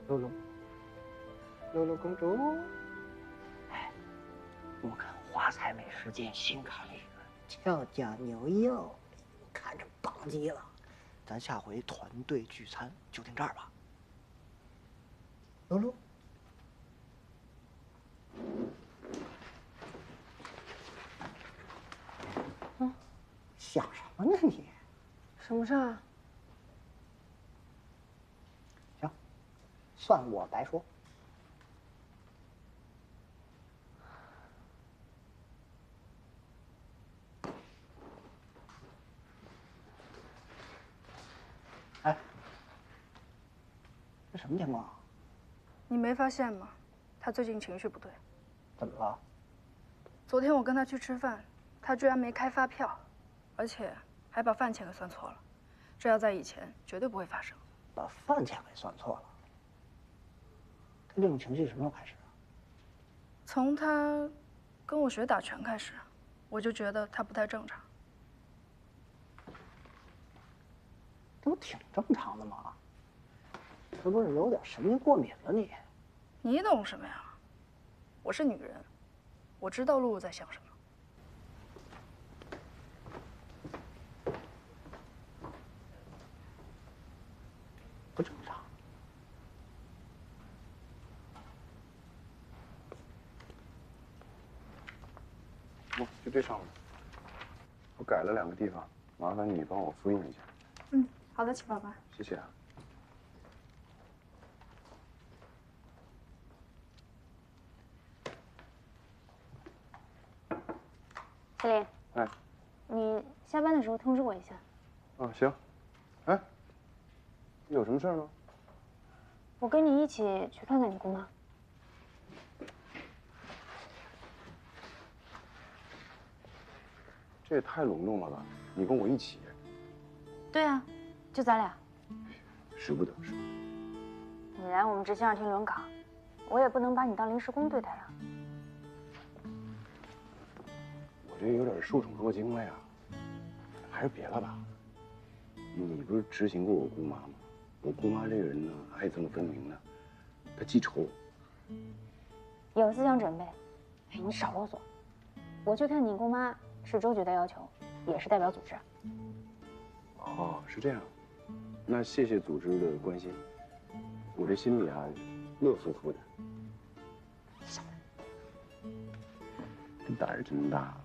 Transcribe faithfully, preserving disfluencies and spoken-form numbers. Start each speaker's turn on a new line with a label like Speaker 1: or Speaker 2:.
Speaker 1: 露露，露露公主，哎，我看华彩美食街新开了一个俏家牛肉，看着棒极了。咱下回团队聚餐就定这儿吧。露露，
Speaker 2: 嗯，
Speaker 1: 想什么呢你？
Speaker 2: 什么事儿？
Speaker 1: 行，算我白说。哎，这什么情况？
Speaker 2: 你没发现吗？他最近情绪不对。
Speaker 1: 怎么了？
Speaker 2: 昨天我跟他去吃饭，他居然没开发票，而且还把饭钱给算错了。这要在以前绝对不会发生。
Speaker 1: 把饭钱给算错了。他这种情绪什么时候开始啊？
Speaker 2: 从他跟我学打拳开始，我就觉得他不太正常。
Speaker 1: 这不挺正常的吗？是不是有点神经过敏了你？
Speaker 2: 你懂什么呀？我是女人，我知道露露在想什么。
Speaker 1: 不正常。
Speaker 3: 哦，就这上面，我改了两个地方，麻烦你帮我复印一下。
Speaker 2: 嗯，好的，齐爸爸。
Speaker 3: 谢谢啊。
Speaker 4: 司令，
Speaker 3: 哎，
Speaker 4: 你下班的时候通知我一下。
Speaker 3: 啊，行。哎，有什么事儿吗？
Speaker 4: 我跟你一起去看看你姑妈。
Speaker 3: 这也太隆重了吧！你跟我一起？
Speaker 4: 对啊，就咱俩。
Speaker 3: 使不得，使不得。
Speaker 4: 你来我们执行二厅轮岗，我也不能把你当临时工对待啊。
Speaker 3: 我这有点受宠若惊了呀，还是别了吧。你不是执行过我姑妈吗？我姑妈这个人呢，爱憎分明的，她记仇。
Speaker 4: 有思想准备，哎，你少啰嗦。我去看你姑妈是周局的要求，也是代表组织。
Speaker 3: 哦，是这样。那谢谢组织的关心，我这心里啊，乐乎乎的。这胆儿真大。